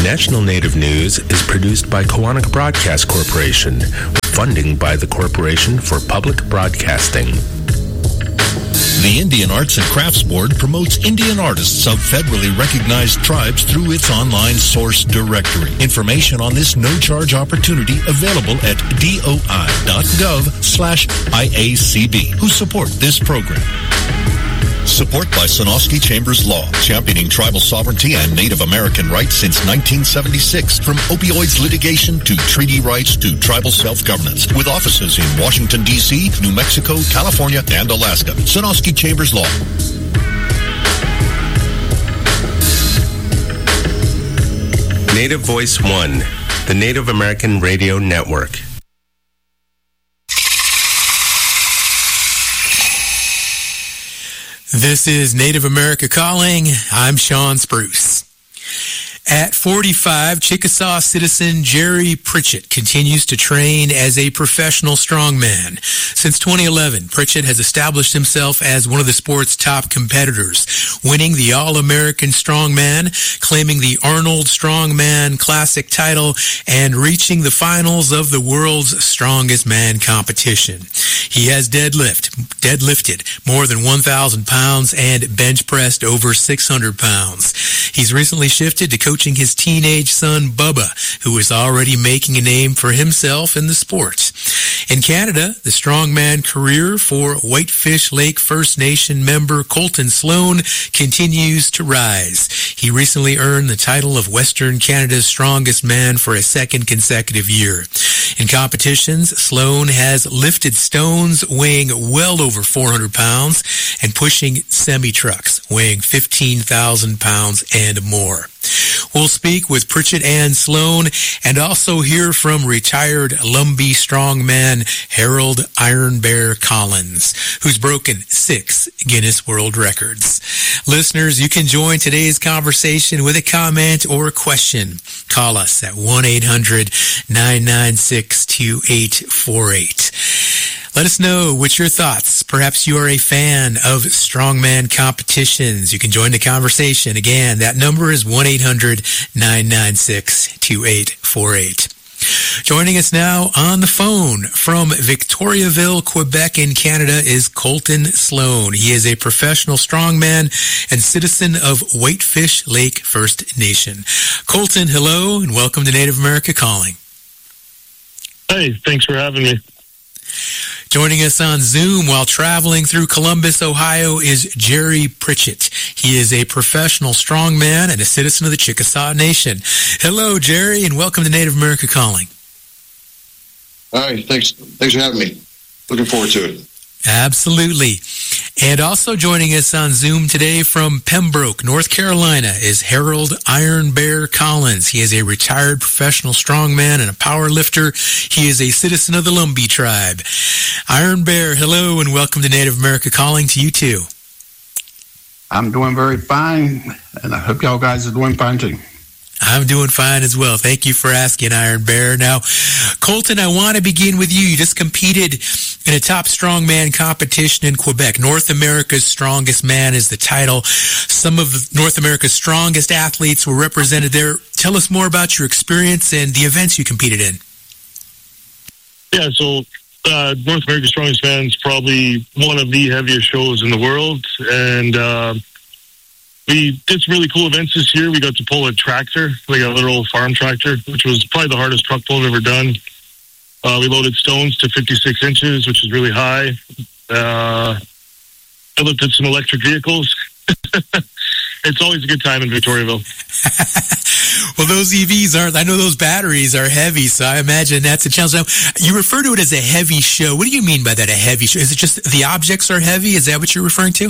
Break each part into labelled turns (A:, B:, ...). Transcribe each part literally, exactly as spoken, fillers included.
A: National Native News is produced by Koahnic Broadcast Corporation, with funding by the Corporation for Public Broadcasting.
B: The Indian Arts and Crafts Board promotes Indian artists of federally recognized tribes through its online source directory. Information on this no-charge opportunity available at doi.gov slash IACB, who support this program. Support by Sonosky Chambers Law, championing tribal sovereignty and Native American rights since nineteen seventy-six. From opioids litigation to treaty rights to tribal self-governance. With offices in Washington, D C, New Mexico, California, and Alaska. Sonosky Chambers Law.
A: Native Voice One, the Native American Radio Network.
C: This is Native America Calling. I'm Sean Spruce. At forty-five, Chickasaw citizen Jerry Pritchett continues to train as a professional strongman. Since twenty eleven, Pritchett has established himself as one of the sport's top competitors, winning the All-American Strongman, claiming the Arnold Strongman Classic title, and reaching the finals of the world's Strongest Man competition. He has deadlift, deadlifted more than one thousand pounds and bench pressed over six hundred pounds. He's recently shifted to coaching his teenage son, Bubba, who is already making a name for himself in the sport. In Canada, the strongman career for Whitefish Lake First Nation member Colton Sloan continues to rise. He recently earned the title of Western Canada's Strongest Man for a second consecutive year. In competitions, Sloan has lifted stones weighing well over four hundred pounds and pushing semi-trucks weighing fifteen thousand pounds and more. We'll speak with Pritchett and Sloan and also hear from retired Lumbee strongman Harold Iron Bear Collins, who's broken six Guinness World Records. Listeners, you can join today's conversation with a comment or a question. Call us at one eight hundred nine nine six two eight four eight. Let us know what's your thoughts. Perhaps you are a fan of strongman competitions. You can join the conversation. Again, that number is one eight hundred nine nine six two eight four eight. Joining us now on the phone from Victoriaville, Quebec in Canada is Colton Sloan. He is a professional strongman and citizen of Whitefish Lake First Nation. Colton, hello, and welcome to Native America Calling.
D: Hey, thanks for having me.
C: Joining us on Zoom while traveling through Columbus, Ohio is Jerry Pritchett. He is a professional strongman and a citizen of the Chickasaw Nation. Hello, Jerry, and welcome to Native America Calling.
E: All right, thanks. Thanks for having me. Looking forward to it.
C: Absolutely. And also joining us on Zoom today from Pembroke, North Carolina, is Harold Iron Bear Collins. He is a retired professional strongman and a power lifter. He is a citizen of the Lumbee tribe. Iron Bear, hello, and welcome to Native America Calling to you too.
F: I'm doing very fine, and I hope y'all guys are doing fine too.
C: I'm doing fine as well. Thank you for asking, Iron Bear. Now, Colton, I want to begin with you. You just competed in a top strongman competition in Quebec. North America's Strongest Man is the title. Some of North America's strongest athletes were represented there. Tell us more about your experience and the events you competed in.
D: Yeah, so uh, North America's Strongest Man is probably one of the heaviest shows in the world, and uh, we did some really cool events this year. We got to pull a tractor, like a literal farm tractor, which was probably the hardest truck pull I've ever done. Uh, we loaded stones to fifty-six inches, which is really high. Uh, I looked at some electric vehicles. It's always a good time in Victoriaville.
C: Well, those E Vs aren't, I know those batteries are heavy, so I imagine that's a challenge. Now, you refer to it as a heavy show. What do you mean by that, a heavy show? Is it just the objects are heavy? Is that what you're referring to?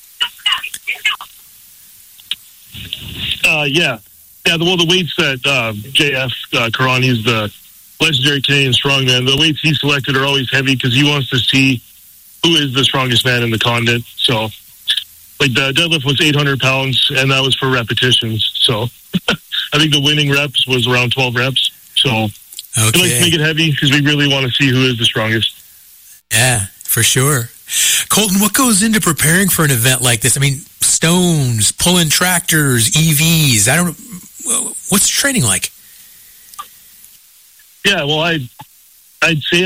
D: Uh, yeah. Yeah, the, well, the weights that uh, J F uh, Karani is the legendary Canadian strongman. The weights he selected are always heavy because he wants to see who is the strongest man in the continent. So, like, the deadlift was eight hundred pounds, and that was for repetitions. So, I think the winning reps was around twelve reps. So, okay. I like to make it heavy because we really want to see who is the strongest.
C: Yeah, for sure. Colton, what goes into preparing for an event like this? I mean, stones, pulling tractors, E Vs. I don't. what's the training like?
D: Yeah, well, I, I'd say